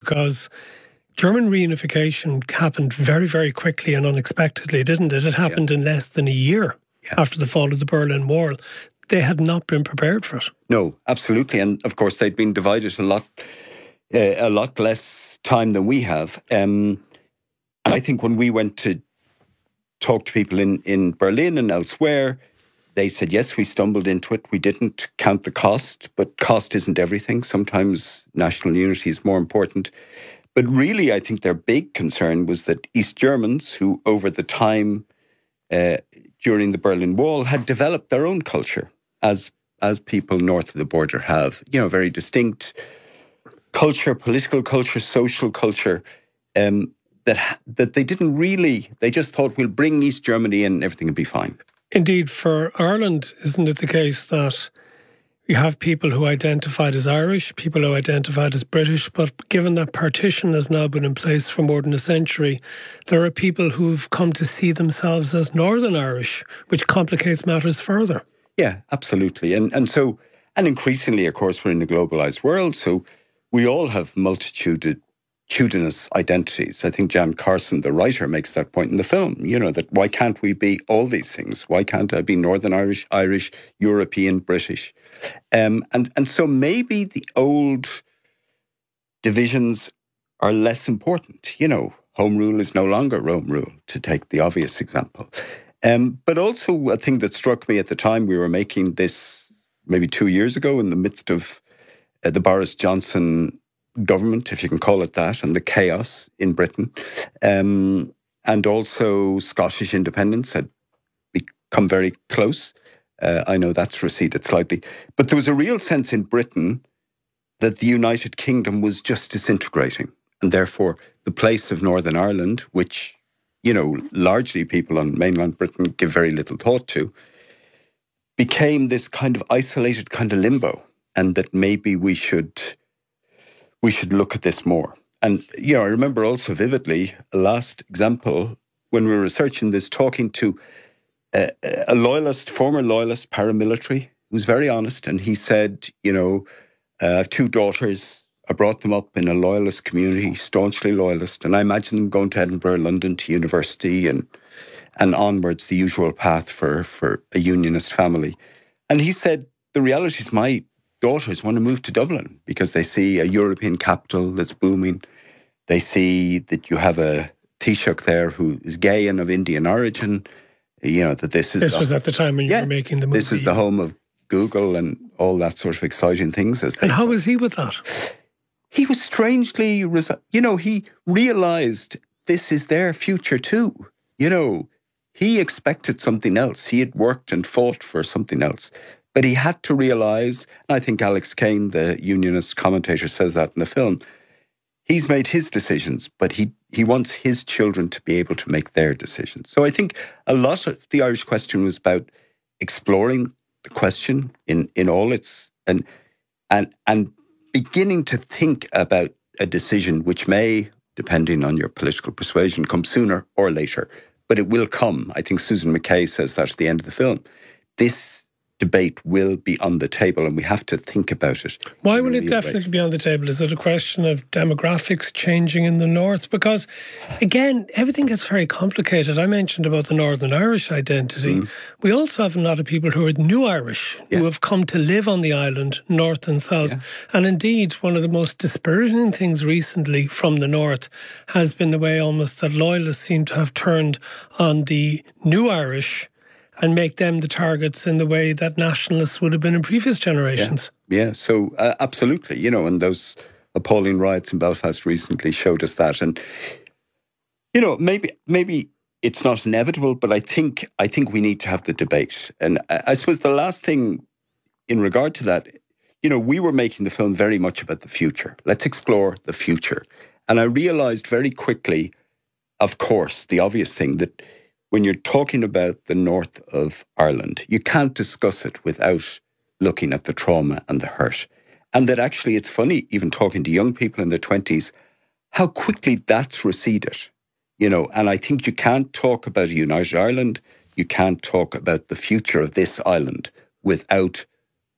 because German reunification happened very, very quickly and unexpectedly, didn't it? It happened in less than a year after the fall of the Berlin Wall. They had not been prepared for it. No, absolutely. And of course, they'd been divided a lot less time than we have. And I think when we went to talk to people in Berlin and elsewhere, they said, yes, we stumbled into it. We didn't count the cost, but cost isn't everything. Sometimes national unity is more important. But really, I think their big concern was that East Germans, who over the time during the Berlin Wall had developed their own culture, as people north of the border have, very distinct culture, political culture, social culture, that they didn't really, they just thought, we'll bring East Germany in and everything will be fine. Indeed, for Ireland, isn't it the case that you have people who identified as Irish, people who identified as British, but given that partition has now been in place for more than a century, there are people who've come to see themselves as Northern Irish, which complicates matters further. Yeah, absolutely. And increasingly, of course, we're in a globalised world, so we all have multitudinous identities. I think Jan Carson, the writer, makes that point in the film, that why can't we be all these things? Why can't I be Northern Irish, Irish, European, British? And so maybe the old divisions are less important. Home rule is no longer Rome rule, to take the obvious example. But also a thing that struck me at the time we were making this, maybe 2 years ago, in the midst of the Boris Johnson government, if you can call it that, and the chaos in Britain. And also Scottish independence had become very close. I know that's receded slightly. But there was a real sense in Britain that the United Kingdom was just disintegrating. And therefore, the place of Northern Ireland, which, largely people on mainland Britain give very little thought to, became this kind of isolated kind of limbo. And that maybe we should look at this more. And, I remember also vividly a last example when we were researching this, talking to a former loyalist paramilitary who was very honest. And he said, I have 2 daughters. I brought them up in a loyalist community, staunchly loyalist. And I imagine them going to Edinburgh, London, to university and onwards, the usual path for a unionist family. And he said, the reality is my daughters want to move to Dublin because they see a European capital that's booming. They see that you have a Taoiseach there who is gay and of Indian origin. That this was at the time when you were making the movie. This is the home of Google and all that sort of exciting things. And how was he with that? He was strangely, he realised this is their future too. He expected something else. He had worked and fought for something else. But he had to realise, and I think Alex Kane, the unionist commentator, says that in the film, he's made his decisions, but he wants his children to be able to make their decisions. So I think a lot of the Irish question was about exploring the question in all its, and beginning to think about a decision which may, depending on your political persuasion, come sooner or later, but it will come. I think Susan McKay says that at the end of the film. This debate will be on the table and we have to think about it. Why will it definitely be on the table? Is it a question of demographics changing in the north? Because, again, everything gets very complicated. I mentioned about the Northern Irish identity. We also have a lot of people who are new Irish, who have come to live on the island, north and south. And indeed, one of the most dispiriting things recently from the north has been the way almost that loyalists seem to have turned on the new Irish and make them the targets in the way that nationalists would have been in previous generations. Yeah. So absolutely, and those appalling riots in Belfast recently showed us that. And, maybe it's not inevitable, but I think we need to have the debate. And I suppose the last thing in regard to that, we were making the film very much about the future. Let's explore the future. And I realised very quickly, of course, the obvious thing that when you're talking about the north of Ireland, you can't discuss it without looking at the trauma and the hurt. And that actually, it's funny, even talking to young people in their 20s, how quickly that's receded. And I think you can't talk about a united Ireland, you can't talk about the future of this island without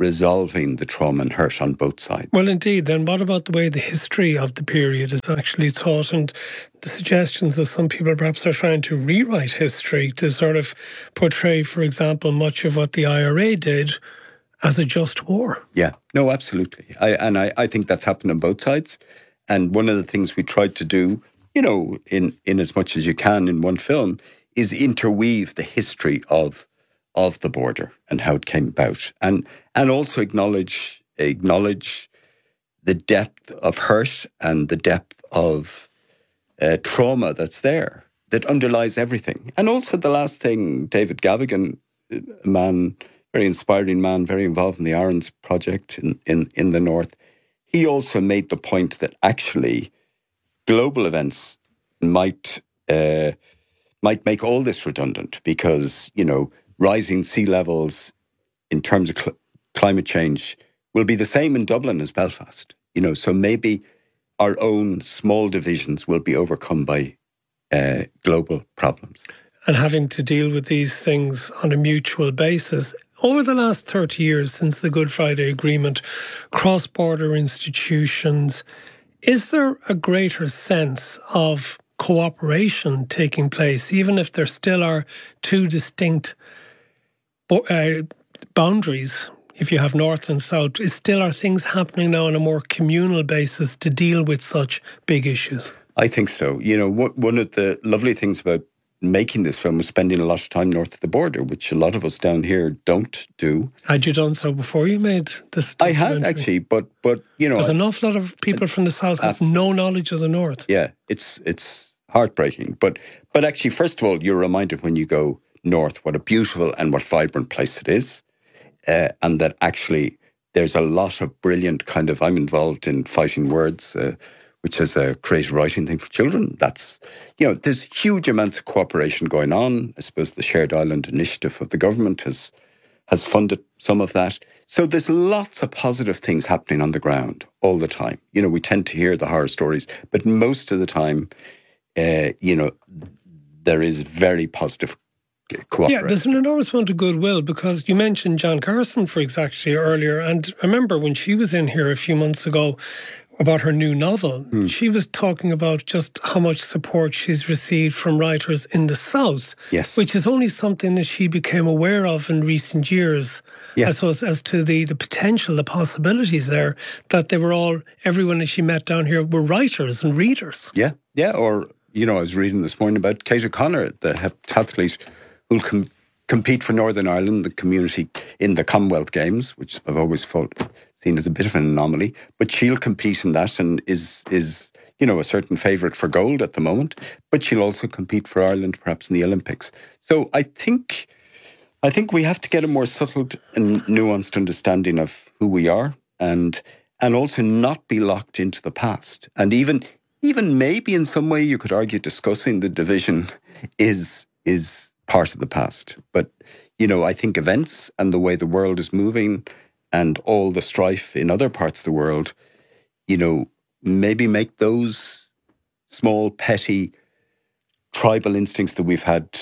resolving the trauma and hurt on both sides. Well, indeed. Then what about the way the history of the period is actually taught, and the suggestions that some people perhaps are trying to rewrite history to sort of portray, for example, much of what the IRA did as a just war? Yeah, no, absolutely. I think that's happened on both sides. And one of the things we tried to do, in as much as you can in one film, is interweave the history of the border and how it came about, and also acknowledge the depth of hurt and the depth of trauma that's there, that underlies everything. And also the last thing, David Gavigan, a man, very inspiring man, very involved in the Aaron's project in the North, he also made the point that actually global events might make all this redundant, because, rising sea levels in terms of climate change will be the same in Dublin as Belfast. So maybe our own small divisions will be overcome by global problems. And having to deal with these things on a mutual basis. Over the last 30 years since the Good Friday Agreement, cross-border institutions, is there a greater sense of cooperation taking place, even if there still are two distinct boundaries? If you have north and south, still are things happening now on a more communal basis to deal with such big issues? I think so. One of the lovely things about making this film was spending a lot of time north of the border, which a lot of us down here don't do. Had you done so before you made this documentary? I had, actually, but there's an awful lot of people from the south have no knowledge of the north. Yeah, it's heartbreaking. But actually, first of all, you're reminded when you go north what a beautiful and what vibrant place it is, and that actually there's a lot of brilliant I'm involved in Fighting Words, which is a creative writing thing for children. That's, there's huge amounts of cooperation going on. I suppose the Shared Island Initiative of the government has funded some of that. So there's lots of positive things happening on the ground all the time. We tend to hear the horror stories, but most of the time, there is very positive cooperation. Yeah, there's an enormous amount of goodwill, because you mentioned Jan Carson, for exactly earlier, and I remember when she was in here a few months ago about her new novel, she was talking about just how much support she's received from writers in the South, yes, which is only something that she became aware of in recent years. Yes. I suppose as to the potential, the possibilities there, that they were everyone that she met down here were writers and readers. Yeah, or, I was reading this morning about Kate O'Connor, the heptathlete who'll compete for Northern Ireland, the community in the Commonwealth Games, which I've always seen as a bit of an anomaly. But she'll compete in that and is a certain favourite for gold at the moment. But she'll also compete for Ireland, perhaps in the Olympics. So I think we have to get a more subtle and nuanced understanding of who we are, and also not be locked into the past. And even maybe in some way you could argue discussing the division is part of the past. But, I think events and the way the world is moving and all the strife in other parts of the world, maybe make those small, petty, tribal instincts that we've had,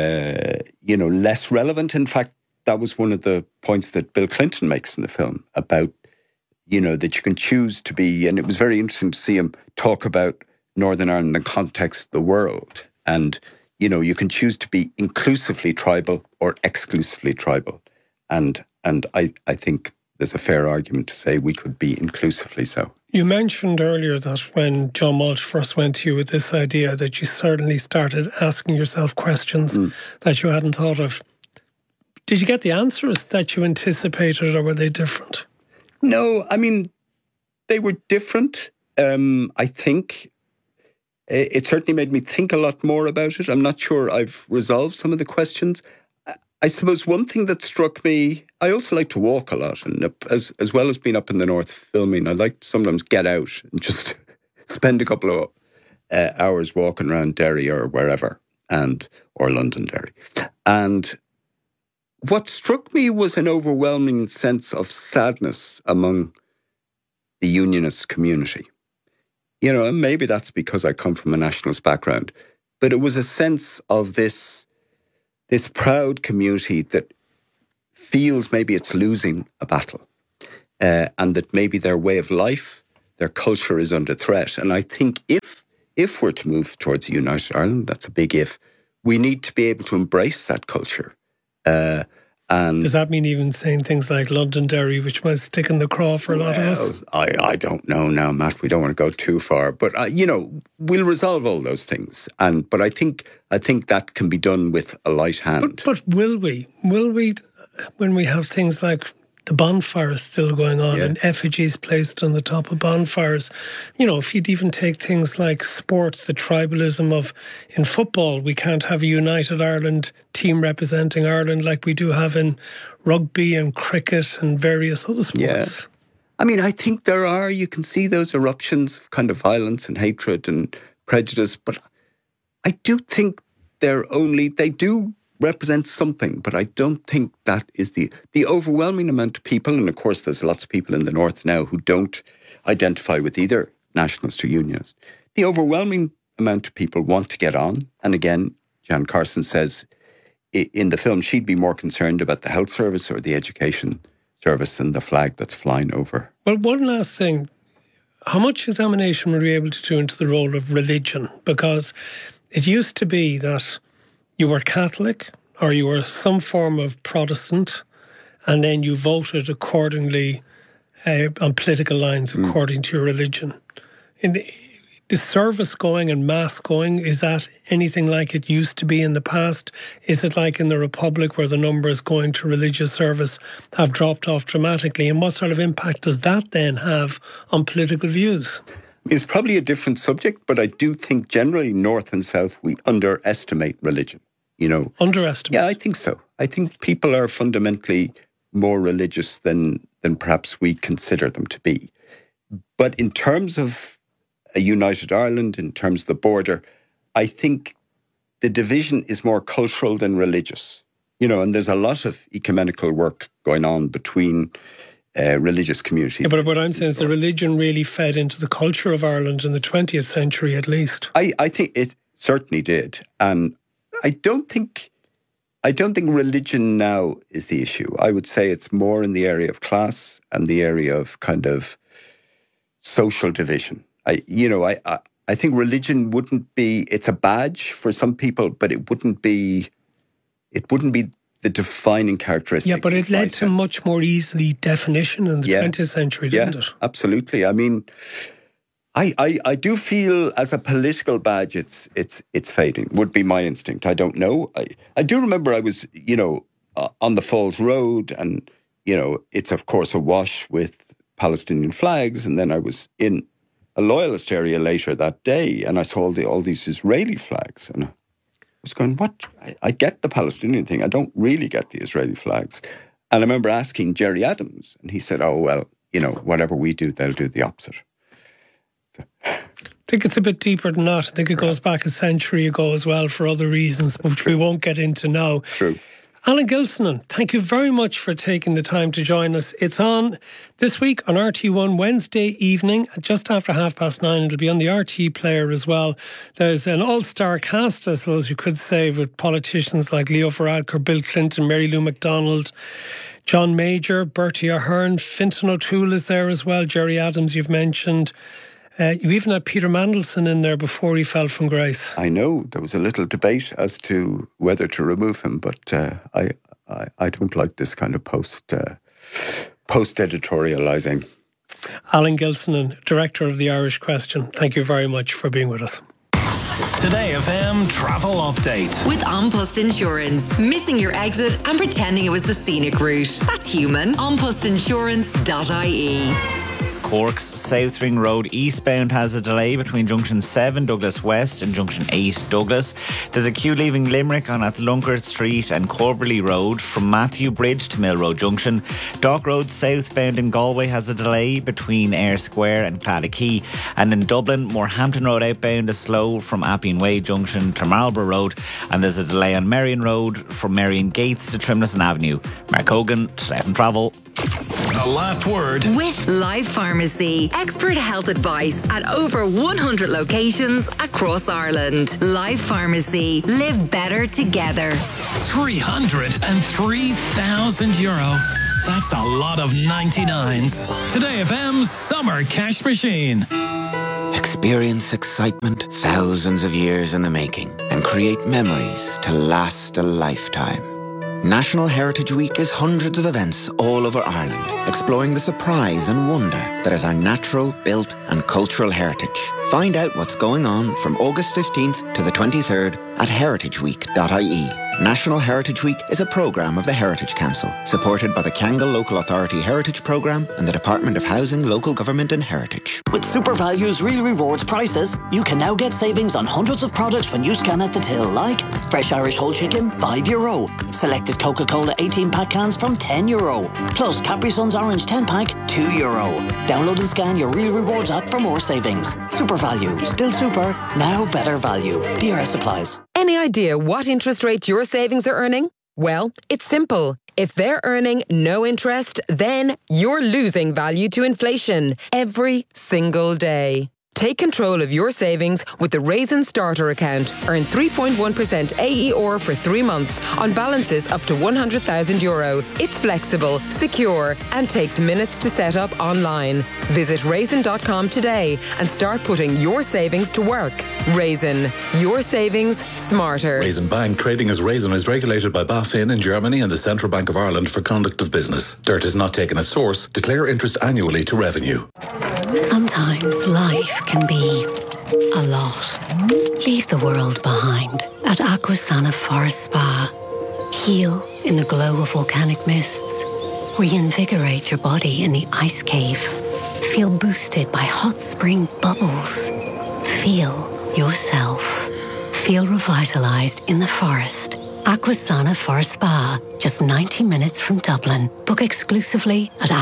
less relevant. In fact, that was one of the points that Bill Clinton makes in the film about, that you can choose to be, and it was very interesting to see him talk about Northern Ireland in the context of the world. And, you can choose to be inclusively tribal or exclusively tribal. And I think there's a fair argument to say we could be inclusively so. You mentioned earlier that when John Walsh first went to you with this idea, that you certainly started asking yourself questions that you hadn't thought of. Did you get the answers that you anticipated, or were they different? No, they were different. I think it certainly made me think a lot more about it. I'm not sure I've resolved some of the questions. I suppose one thing that struck me, I also like to walk a lot, and as well as being up in the north filming, I like to sometimes get out and just spend a couple of hours walking around Derry or wherever, or Londonderry. And what struck me was an overwhelming sense of sadness among the unionist community. And maybe that's because I come from a nationalist background, but it was a sense of this proud community that feels maybe it's losing a battle. and that maybe their way of life, their culture is under threat. And I think if we're to move towards a united Ireland, that's a big if, we need to be able to embrace that culture. And does that mean even saying things like Londonderry, which might stick in the craw for a lot of us? I don't know now, Matt. We don't want to go too far, but we'll resolve all those things. But I think that can be done with a light hand. But will we? Will we, when we have things like the bonfires still going on and effigies placed on the top of bonfires? If you'd even take things like sports, the tribalism of, in football, we can't have a united Ireland team representing Ireland like we do have in rugby and cricket and various other sports. Yeah. I think you can see those eruptions of kind of violence and hatred and prejudice, but I do think they do represent something, but I don't think that is the overwhelming amount of people. And of course, there's lots of people in the north now who don't identify with either nationalist or unionist. The overwhelming amount of people want to get on. And again, Jan Carson says in the film she'd be more concerned about the health service or the education service than the flag that's flying over. Well, one last thing. How much examination were we able to do into the role of religion? Because it used to be that you were Catholic or you were some form of Protestant, and then you voted accordingly on political lines according to your religion. In the service going and mass going, is that anything like it used to be in the past? Is it like in the Republic where the numbers going to religious service have dropped off dramatically? And what sort of impact does that then have on political views? It's probably a different subject, but I do think generally North and South, we underestimate religion. Underestimate? Yeah, I think so. I think people are fundamentally more religious than perhaps we consider them to be. But in terms of a united Ireland, in terms of the border, I think the division is more cultural than religious. And there's a lot of ecumenical work going on between religious communities. Yeah, but what I'm saying is the religion really fed into the culture of Ireland in the 20th century at least. I think it certainly did. And I don't think religion now is the issue. I would say it's more in the area of class and the area of kind of social division. I think religion wouldn't be, it's a badge for some people, but it wouldn't be the defining characteristic. Yeah, but it led to much more easily definition in the 20th century, didn't it? Absolutely. I do feel as a political badge, it's fading. Would be my instinct. I don't know. I do remember I was, on the Falls Road, and it's of course awash with Palestinian flags. And then I was in a loyalist area later that day, and I saw all these Israeli flags, and I was going, "What? I get the Palestinian thing. I don't really get the Israeli flags." And I remember asking Gerry Adams, and he said, "Oh well, whatever we do, they'll do the opposite." I think it's a bit deeper than that. I think it goes back a century ago as well for other reasons, which we won't get into now. True. Alan Gilsenan, thank you very much for taking the time to join us. It's on this week on RT1 Wednesday evening at just after 9:30. It'll be on the RT player as well. There's an all-star cast, I suppose you could say, with politicians like Leo Varadkar, Bill Clinton, Mary Lou McDonald, John Major, Bertie Ahern, Fintan O'Toole is there as well, Gerry Adams you've mentioned. You even had Peter Mandelson in there before he fell from grace. I know there was a little debate as to whether to remove him, but I don't like this kind of post-editorialising. Alan Gilsenan, Director of the Irish Question, thank you very much for being with us. Today FM Travel Update. With An Post Insurance. Missing your exit and pretending it was the scenic route. That's human. anpostinsurance.ie. Cork's South Ring Road eastbound has a delay between Junction 7 Douglas West and Junction 8 Douglas. There's a queue leaving Limerick on Athlunker Street and Corberley Road from Matthew Bridge to Mill Road Junction. Dock Road southbound in Galway has a delay between Ayr Square and Claddaghey. And in Dublin, Morehampton Road outbound is slow from Appian Way Junction to Marlborough Road. And there's a delay on Merrion Road from Merrion Gates to Trimlison Avenue. Mark Hogan, Today FM Travel. The last word with Life Pharmacy. Expert health advice at over 100 locations across Ireland. Life Pharmacy. Live better together. €303,000. That's a lot of 99s. Today FM's Summer Cash Machine. Experience excitement thousands of years in the making and create memories to last a lifetime. National Heritage Week is hundreds of events all over Ireland, exploring the surprise and wonder that is our natural, built and cultural heritage. Find out what's going on from August 15th to the 23rd at heritageweek.ie. National Heritage Week is a programme of the Heritage Council, supported by the Kangol Local Authority Heritage Programme and the Department of Housing, Local Government and Heritage. With SuperValue's Real Rewards prices, you can now get savings on hundreds of products when you scan at the till, like fresh Irish whole chicken, €5. Selected Coca-Cola 18-pack cans from €10. Plus Capri Sun's Orange 10-pack, €2. Download and scan your Real Rewards app for more savings. SuperValue, still super, now better value. DRS applies. Any idea what interest rate your savings are earning? Well, it's simple. If they're earning no interest, then you're losing value to inflation every single day. Take control of your savings with the Raisin Starter account. Earn 3.1% AER for 3 months on balances up to €100,000. It's flexible, secure, and takes minutes to set up online. Visit raisin.com today and start putting your savings to work. Raisin, your savings smarter. Raisin Bank, trading as Raisin, is regulated by BaFin in Germany and the Central Bank of Ireland for conduct of business. Dirt is not taken as source. Declare interest annually to revenue. Sometimes life can be a lot. Leave the world behind at Aquasana Forest Spa. Heal in the glow of volcanic mists. Reinvigorate your body in the ice cave. Feel boosted by hot spring bubbles. Feel yourself. Feel revitalized in the forest. Aquasana Forest Spa, just 90 minutes from Dublin. Book exclusively at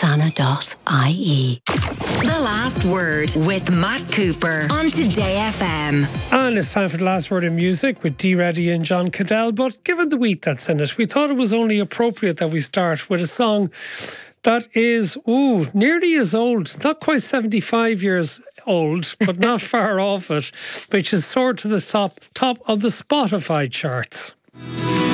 aquasana.ie. The Last Word with Matt Cooper on Today FM. And it's time for the last word in music with Dee Reddy and John Cadell. But given the week that's in it, we thought it was only appropriate that we start with a song that is, nearly as old, not quite 75 years old, but not far off it, which is soared to the top of the Spotify charts.